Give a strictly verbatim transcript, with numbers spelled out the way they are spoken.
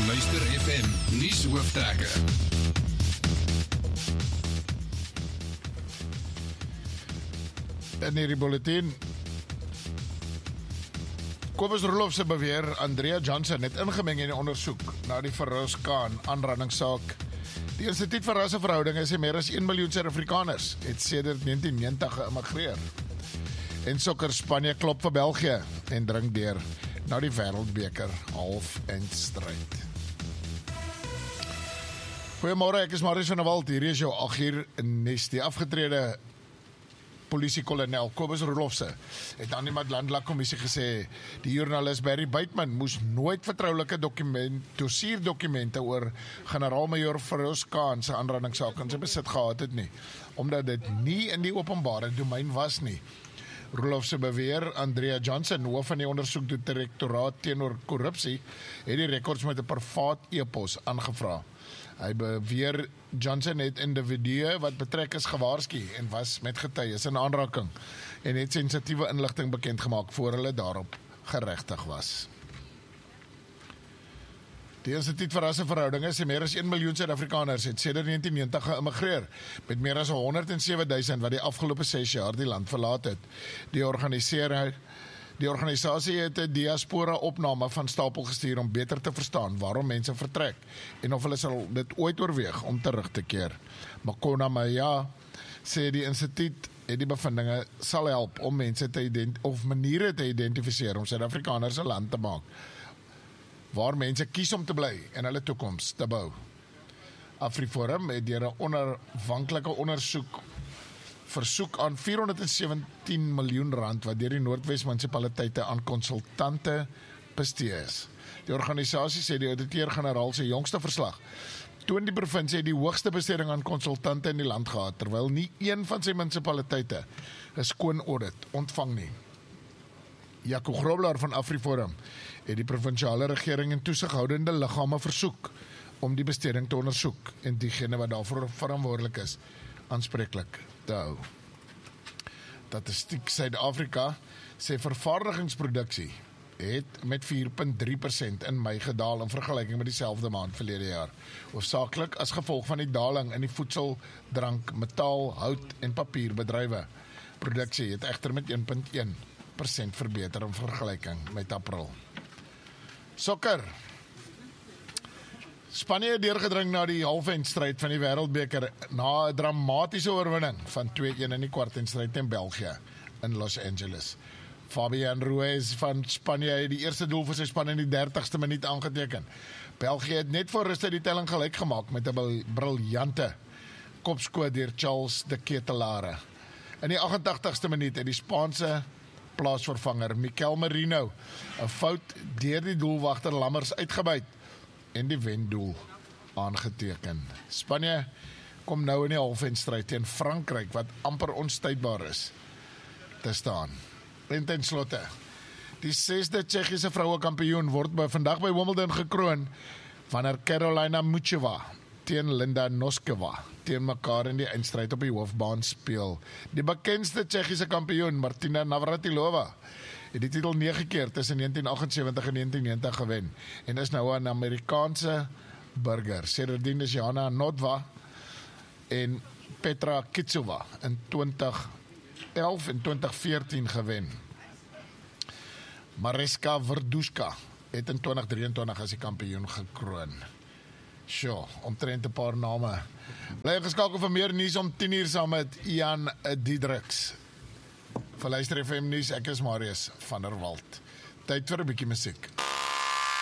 Luister F M, nuus hooftrekke. In hierdie bulletin, Kobus Roelofse beweer Andrea Johnson het ingemeng in die ondersoek na die Feroz-Khan aanrandingssaak. Die Instituut vir Rasseverhoudinge sê meer as een miljoen Suid-Afrikaners het sedert negentien negentig geïmmigreer. En sokker Spanje klop vir België en dring deur na die Wêreldbeker halfeindstryd. Goeiemôre, ek is Marius van der Walt, hier is jou agt uur nuus. Die afgetrede polisie-kolonel Kobus Roelofse het aan die Madlandla-kommissie gesê, die joernalis Barry Buitman moes nooit vertroulike dokument, dossierdokumente oor generaal-majoor Feroz-Khan se aanrandingssaak in sy besit gehad het nie, omdat dit nie in die openbare domein was nie. Roelofse beweer Andrea Johnson, hoof van die ondersoekdirektoraat teenoor korrupsie, het die rekords met 'n privaat e-pos aangevra. Hy beweer Johnson het individue wat betrek is gewaarsku en was met getuies in aanraking en het sensitiewe inligting bekend gemaak voor hulle daarop geregtig was. Die Instituut vir Rasseverhoudinge sê meer as een miljoen Suid-Afrikaners het sedert negentien negentig geïmmigreer, met meer as honderd en sewe duisend wat die afgelope ses jaar die land verlaat het. Die organiseer Die organisasie het 'n diaspora-opname van stapel gestuur om beter te verstaan waarom mense vertrek en of hulle sal dit ooit oorweeg om terug te keer. Makona Maya sê die instituut het die bevindinge sal help om mense te ident- of maniere te identifiseer om Suid-Afrikaners 'n land te maak waar mense kies om te bly en hulle toekoms te bou. AfriForum het deur 'n onafhanklike ondersoek versoek aan vierhonderdsewentien miljoen rand wat deur die Noordwes munisipaliteite aan konsultante bestee is. Die organisasie sê die ouditeur-generaal se jongste verslag toon die provinsie die hoogste besteding aan konsultante in die land gehad, terwyl nie een van sy munisipaliteite 'n skoon audit ontvang nie. Jaco Grobler van AfriForum het die provinsiale regering en toesighoudende liggame versoek om die besteding te ondersoek en diegene wat daarvoor verantwoordelik is, aanspreeklik te hou. Statistiek Suid-Afrika sê vervaardigingsproduksie het met vier komma drie persent in Mei gedaal in vergelyking met dieselfde maand verlede jaar, hoofsaaklik as gevolg van die daling in die voedsel, drank, metaal, hout en papierbedrywe. Produksie het egter met een komma een persent verbeter in vergelyking met April. Sokker. Spanje het deurgedring na die halfeindstryd van die Wêreldbeker na 'n dramatiese oorwinning van twee-een in die kwartfinale teen België in Los Angeles. Fabian Ruiz van Spanje het die eerste doel vir sy span in die dertigste minuut aangeteken. België het net voor rus die telling gelyk gemaak met 'n briljante kopskoot deur Charles de Ketelare. In die agt agt agste minuut het die Spaanse plaasvervanger Mikel Merino 'n fout deur die doelwagter Lammers uitgebuit en die wendoel aangeteken. Spanje kom nou in die halfeindstryd teen Frankryk wat amper onstuitbaar is te staan. En ten slotte, die sesde Tsjechiese vroue kampioen word by vandag by Wimbledon gekroon wanneer Karolina Muchova teen Linda Noskova teen mekaar in die eindstryd op die hoofbaan speel. Die bekendste Tsjechiese kampioen Martina Navratilova het die titel nege keer tussen negentien agt sewentig en negentien negentig gewen en is nou 'n Amerikaanse burger. Sedertdien is Jana Nodva en Petra Kitsova in twintig elf en twintig veertien gewen. Mariska Verduska het in twintig drieëntwintig as die kampioen gekroon. Sjoe, omtrent 'n paar name. Bly geskakel vir meer nuus om tien uur saam met Ian Diedriks. Vir Luister F M nuus, ek is Marius van der Walt. Tyd vir 'n bietjie musiek.